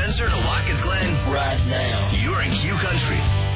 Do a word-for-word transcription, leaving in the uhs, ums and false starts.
Spencer to Watkins Glen. Right now. You're in Q Country.